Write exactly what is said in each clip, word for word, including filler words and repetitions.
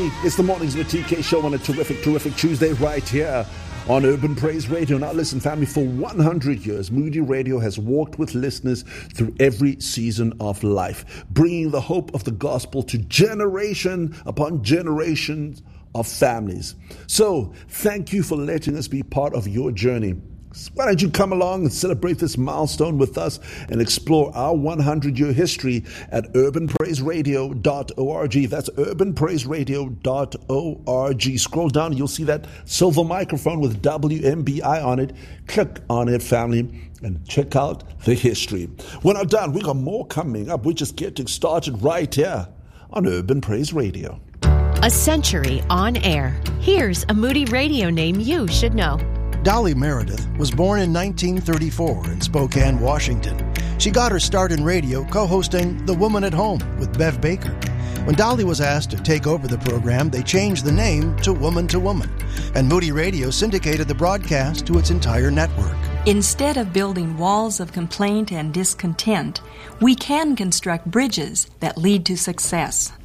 everybody. It's the Mornings with T K show on a terrific, terrific Tuesday right here on Urban Praise Radio. Now listen, family, for one hundred years, Moody Radio has walked with listeners through every season of life, bringing the hope of the gospel to generation upon generations of families. So thank you for letting us be part of your journey. Why don't you come along and celebrate this milestone with us and explore our one hundred year history at urban praise radio dot org. That's urban praise radio dot org. Scroll down, you'll see that silver microphone with W M B I on it. Click on it, family, and check out the history. We're not done. We got more coming up. We're just getting started right here on Urban Praise Radio. A century on air. Here's a Moody Radio name you should know. Dolly Meredith was born in nineteen thirty-four in Spokane, Washington. She got her start in radio co-hosting The Woman at Home with Bev Baker. When Dolly was asked to take over the program, they changed the name to Woman to Woman, and Moody Radio syndicated the broadcast to its entire network. Instead of building walls of complaint and discontent, we can construct bridges that lead to success.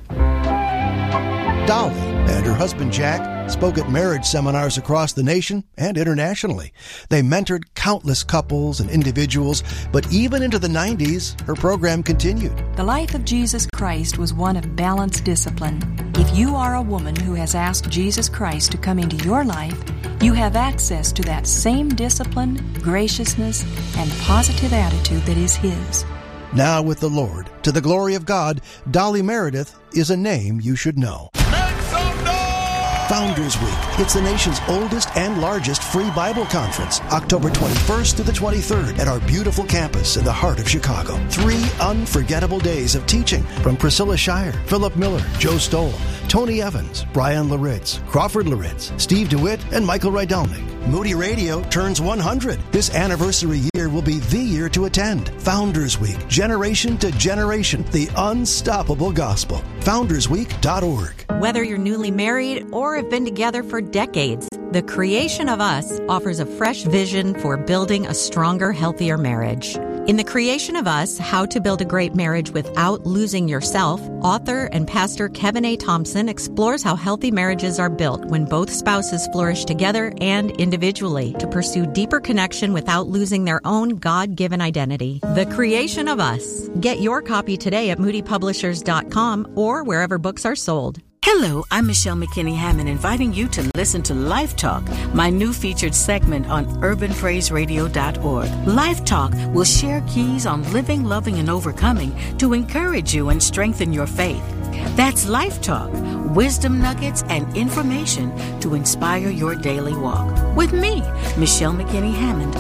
Dolly and her husband Jack spoke at marriage seminars across the nation and internationally. They mentored countless couples and individuals, but even into the nineties, her program continued. The life of Jesus Christ was one of balanced discipline. If you are a woman who has asked Jesus Christ to come into your life, you have access to that same discipline, graciousness, and positive attitude that is His. Now with the Lord, to the glory of God, Dolly Meredith is a name you should know. Founders Week. It's the nation's oldest and largest free Bible conference, October twenty-first to the twenty-third at our beautiful campus in the heart of Chicago. Three unforgettable days of teaching from Priscilla Shire, Philip Miller, Joe Stoll, Tony Evans, Brian Laritz, Crawford Laritz, Steve DeWitt, and Michael Rydelnik. Moody Radio turns one hundred. This anniversary year will be the year to attend. Founders Week, generation to generation, the unstoppable gospel. founders week dot org. Whether you're newly married or have been together for decades, The Creation of Us offers a fresh vision for building a stronger, healthier marriage. In The Creation of Us, How to Build a Great Marriage Without Losing Yourself, author and pastor Kevin A. Thompson explores how healthy marriages are built when both spouses flourish together and individually to pursue deeper connection without losing their own God-given identity. The Creation of Us. Get your copy today at moody publishers dot com or wherever books are sold. Hello, I'm Michelle McKinney Hammond, inviting you to listen to Life Talk, my new featured segment on urban praise radio dot org. Life Talk will share keys on living, loving, and overcoming to encourage you and strengthen your faith. That's Life Talk, wisdom nuggets and information to inspire your daily walk. With me, Michelle McKinney Hammond.